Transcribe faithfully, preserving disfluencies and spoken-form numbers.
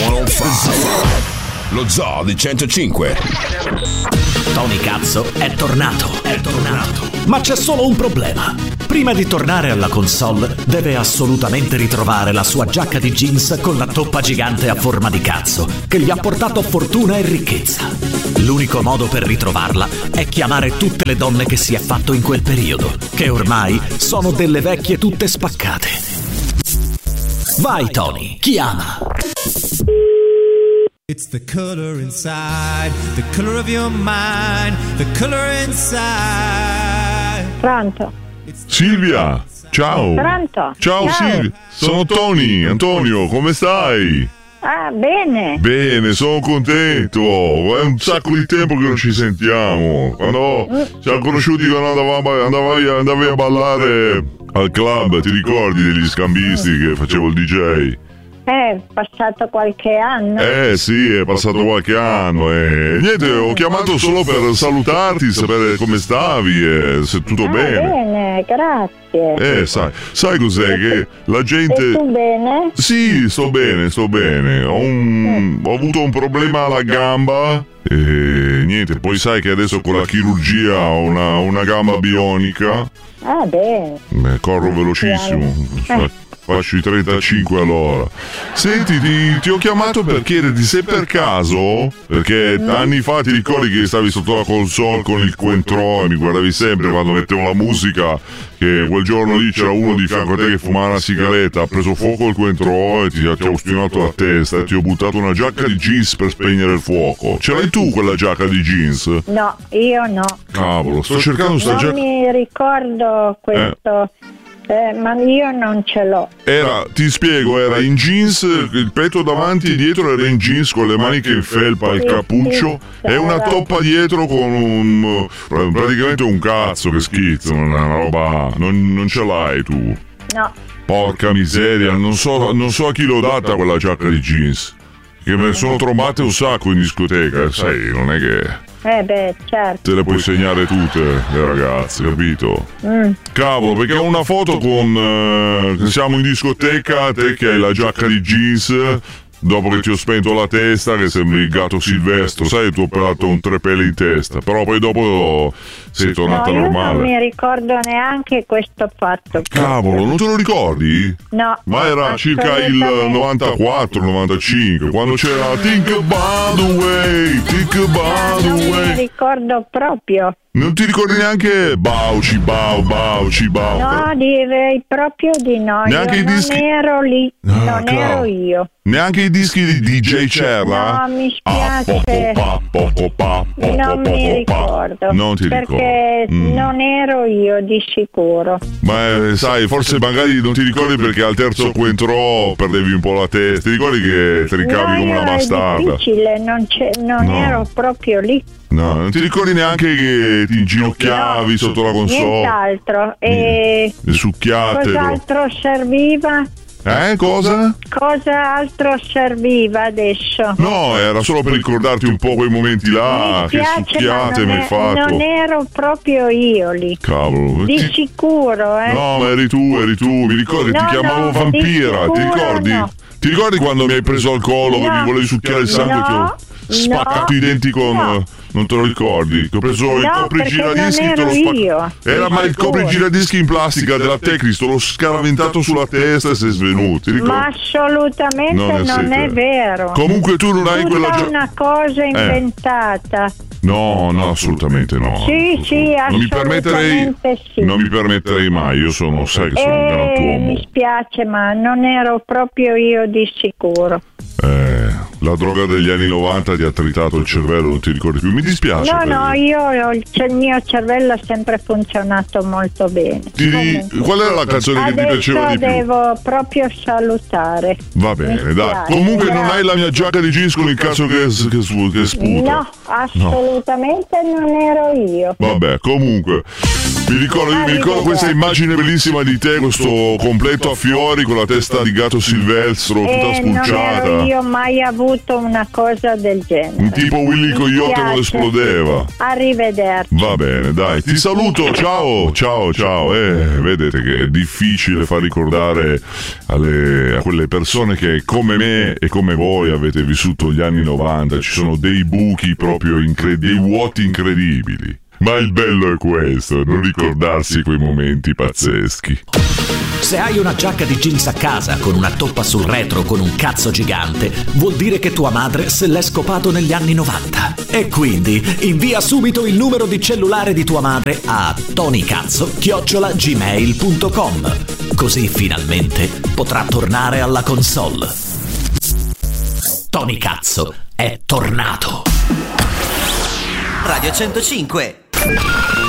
centocinque. Lo Zoo di centocinque. Tony Cazzo è tornato, è tornato. Ma c'è solo un problema. Prima di tornare alla console deve assolutamente ritrovare la sua giacca di jeans con la toppa gigante a forma di cazzo che gli ha portato fortuna e ricchezza. L'unico modo per ritrovarla è chiamare tutte le donne che si è fatto in quel periodo, che ormai sono delle vecchie tutte spaccate. Vai Tony, chiama. It's the color inside, the color of your mind, the color inside. Pronto? Silvia, ciao. Pronto? Ciao, Ciao. Silvia, sono Tony, Antonio, come stai? Ah, bene. Bene, sono contento, è un sacco di tempo che non ci sentiamo. Quando ci siamo conosciuti quando andavamo, andavi, andavi a ballare al club, ti ricordi degli scambisti che facevo il D J? È passato qualche anno. Eh sì, è passato qualche anno e niente, ho chiamato solo per salutarti, sapere come stavi e se tutto Ah, bene. bene, grazie. Eh, sai, sai cos'è che la gente... E tu bene? Sì, sto bene, sto bene. Ho, un... ho avuto un problema alla gamba e niente, poi sai che adesso con la chirurgia ho una, una gamba bionica. Ah, bene. Beh, corro velocissimo. Eh. Faccio i trentacinque all'ora. Senti, ti, ti ho chiamato per chiederti se per caso, perché anni fa ti ricordi che stavi sotto la console con il Cointreau e mi guardavi sempre quando mettevo la musica, che quel giorno lì c'era uno di fianco a te che fumava una sigaretta, ha preso fuoco il Cointreau e ti, ti ha ostinato la testa e ti ho buttato una giacca di jeans per spegnere il fuoco. Ce l'hai tu quella giacca di jeans? No, io no. Cavolo, sto cercando sta Non giacca. mi ricordo questo, eh, ma io non ce l'ho. Era, ti spiego, era in jeans, il petto davanti e dietro era in jeans con le maniche in felpa, il Sì, cappuccio sì, e una era- toppa dietro con un praticamente un cazzo, che schizzo, una roba, non, non ce l'hai tu. No. Porca miseria, non so, non so a chi l'ho data quella giacca di jeans, che me ne sono trombate un sacco in discoteca, sai, non è che Eh beh, certo. te le puoi segnare tutte le ragazze, capito? Mm. Cavolo, perché ho una foto con... Eh, che siamo in discoteca, te che hai la giacca di jeans, dopo che ti ho spento la testa, che sembri il gatto Silvestro, sai, ti ho operato un tre peli in testa, però poi dopo sei tornata No, io non normale. mi ricordo neanche questo fatto. Cavolo, non te lo ricordi? No. Ma era circa il assolutamente. novantaquattro novantacinque, quando c'era Think About the Way, Think About Non the mi Way. ricordo proprio. Non ti ricordi neanche Bauci, Bau, Bauci, Bau? No, direi proprio di no. Neanche Io i non dischi- ero lì, Ah, non cavolo. ero io. Neanche i dischi di D J Cerla? No, mi Ah, spiace. poco, pa, poco, pa, poco, Non mi poco, pa. ricordo. Non ti perché ricordo. Mm. non ero io di sicuro. Ma eh, sai, forse magari non ti ricordi perché al terzo Cointreau perdevi un po' la testa. Ti ricordi che ti ricavi no, come una io è bastarda? difficile, non, c'è- non No. ero proprio lì. No, non ti ricordi neanche che ti inginocchiavi No, sotto la console? Nient'altro. E Le succhiate. però. cos'altro serviva? Eh, cosa? Cosa altro serviva adesso? No, era solo per ricordarti un po' quei momenti là, Mi che spiace, succhiate ma mi non, hai è- fatto. non ero proprio io lì. Cavolo. Di ti- sicuro, eh. No, ma eri tu, eri tu, mi ricordi, ti No, chiamavo no, vampira, di ti sicuro ricordi? no. Ti ricordi quando mi hai preso al collo che No. mi volevi succhiare il sangue? No, Ti ho spaccato no, i denti con... no. Non te lo ricordi? Che ho preso il No, coprigiradischi perché e te non l'ho ero spaccato. io, Era di ma il sicuro. coprigiradischi in plastica della Tecris, te l'ho scaraventato sulla testa e sei svenuto, ti ricordi? Ma assolutamente Non ne non, sei è te. vero. Comunque tu non hai Tutta quella gio- una cosa inventata. No, no, assolutamente no. Sì, sì, non mi permetterei, assolutamente sì. non mi permetterei mai, io sono, sai che sono un Eh, galantuomo. mi spiace, ma non ero proprio io di sicuro. Eh, la droga degli anni novanta ti ha tritato il cervello, non ti ricordi più. Mi dispiace. No, per- no, io ho il, il mio cervello ha sempre funzionato molto bene. Ti- Comunque, qual era la canzone che ti adesso piaceva di più? devo proprio salutare. Va Mi bene, dai. spiace, Comunque non grazie. hai la mia giacca di jeans con il cazzo che, che, su- che sputa. No, assolutamente non ero io. Vabbè, comunque. Mi ricordo, mi ricordo questa immagine bellissima di te, questo completo a fiori con la testa di gatto silvestro, tutta Eh, spulciata. non ero io mai avuto una cosa del genere. Un tipo Willy Coyote non dispiace. esplodeva. Arrivederci. Va bene, dai, ti saluto, ciao, ciao, ciao. Eh, vedete che è difficile far ricordare alle, a quelle persone che come me e come voi avete vissuto gli anni novanta. Ci sono dei buchi proprio incredibili, dei vuoti incredibili. Ma il bello è questo, non ricordarsi quei momenti pazzeschi. Se hai una giacca di jeans a casa con una toppa sul retro con un cazzo gigante, vuol dire che tua madre se l'è scopato negli anni novanta. E quindi invia subito il numero di cellulare di tua madre a tonicazzo chiocciola gmail punto com. Così finalmente potrà tornare alla console. Tony Cazzo è tornato. Radio centocinque.